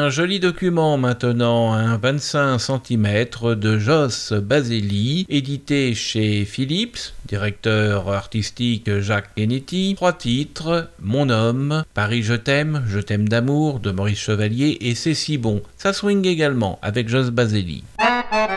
Un joli document maintenant, un 25 cm de Jos Baseli, édité chez Philips, directeur artistique Jacques Kennedy. 3 titres, Mon homme, Paris je t'aime d'amour de Maurice Chevalier et C'est si bon. Ça swing également avec Jos Baseli.